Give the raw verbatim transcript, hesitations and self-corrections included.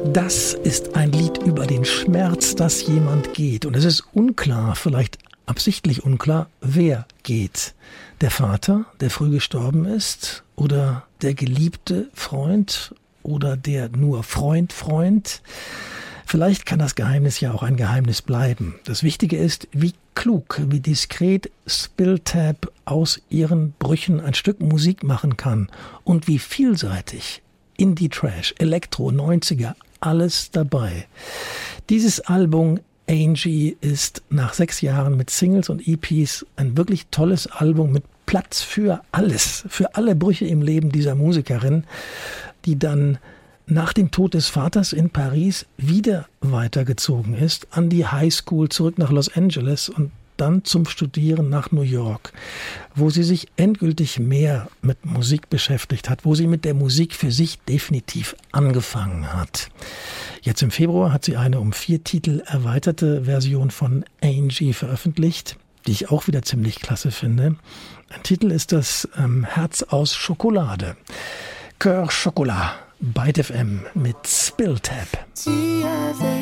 Das ist ein Lied über den Schmerz, dass jemand geht. Und es ist unklar, vielleicht absichtlich unklar, wer geht. Der Vater, der früh gestorben ist, oder der geliebte Freund oder der nur Freund, Freund. Vielleicht kann das Geheimnis ja auch ein Geheimnis bleiben. Das Wichtige ist, wie klug, wie diskret Spilltap aus ihren Brüchen ein Stück Musik machen kann und wie vielseitig Indie Trash, Elektro, neunziger, alles dabei. Dieses Album Angie ist nach sechs Jahren mit Singles und E Ps ein wirklich tolles Album mit Platz für alles, für alle Brüche im Leben dieser Musikerin, die dann nach dem Tod des Vaters in Paris wieder weitergezogen ist, an die Highschool zurück nach Los Angeles und dann zum Studieren nach New York, wo sie sich endgültig mehr mit Musik beschäftigt hat, wo sie mit der Musik für sich definitiv angefangen hat. Jetzt im Februar hat sie eine um vier Titel erweiterte Version von Angie veröffentlicht, die ich auch wieder ziemlich klasse finde. Ein Titel ist das ähm, Herz aus Schokolade. Cœur Chocolat. Byte F M mit Spilltap. Tu avais